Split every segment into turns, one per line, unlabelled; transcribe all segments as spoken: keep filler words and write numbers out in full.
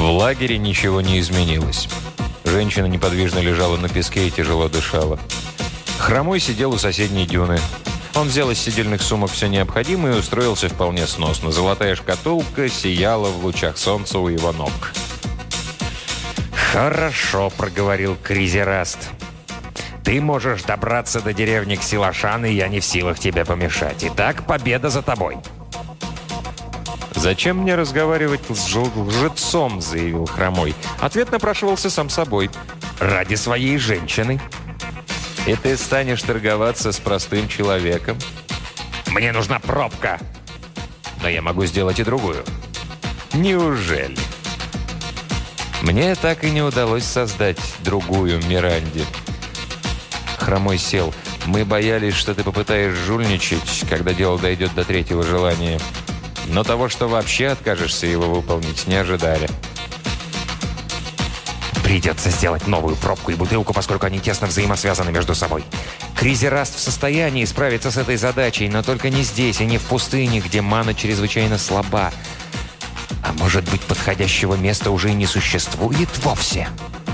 лагере ничего не изменилось. Женщина неподвижно лежала на песке и тяжело дышала. Хромой сидел у соседней дюны. Он взял из сидельных сумок все необходимое и устроился вполне сносно. Золотая шкатулка сияла в лучах солнца у его ног. «Хорошо», — проговорил Кризераст. «Ты можешь добраться до деревни Ксилашан, и я не в силах тебе помешать. Итак, победа за тобой». «Зачем мне разговаривать с лжецом?» — заявил Хромой. Ответ напрашивался сам собой. «Ради своей женщины». «И ты станешь торговаться с простым человеком?» «Мне нужна пробка!» «Но я могу сделать и другую». «Неужели?» «Мне так и не удалось создать другую Миранди». Хромой сел. «Мы боялись, что ты попытаешь жульничать, когда дело дойдет до третьего желания. Но того, что вообще откажешься его выполнить, не ожидали». «Придется сделать новую пробку и бутылку, поскольку они тесно взаимосвязаны между собой. Кризераст в состоянии справиться с этой задачей, но только не здесь и не в пустыне, где мана чрезвычайно слаба. А может быть, подходящего места уже и не существует вовсе?»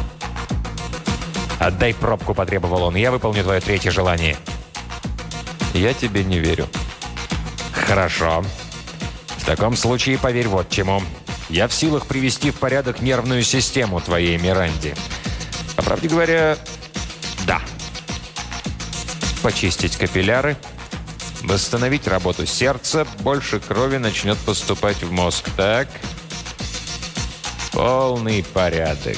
«Отдай пробку», — потребовал он, — «я выполню твое третье желание». «Я тебе не верю». «Хорошо. В таком случае поверь вот чему. Я в силах привести в порядок нервную систему твоей Миранди. По правде говоря, да. Почистить капилляры, восстановить работу сердца, больше крови начнет поступать в мозг. Так? Полный порядок».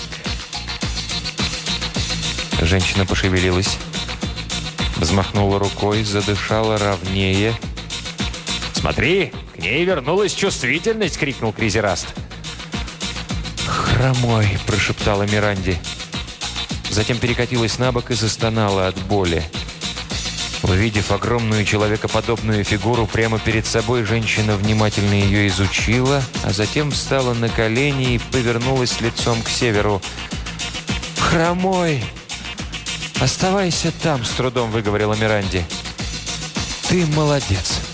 Женщина пошевелилась, взмахнула рукой, задышала ровнее. «Смотри, к ней вернулась чувствительность!» — крикнул Кризераст. «Хромой!» — прошептала Миранди. Затем перекатилась на бок и застонала от боли. Увидев огромную человекоподобную фигуру прямо перед собой, женщина внимательно ее изучила, а затем встала на колени и повернулась лицом к северу. «Хромой! Оставайся там!» — с трудом выговорила Миранди. «Ты молодец!»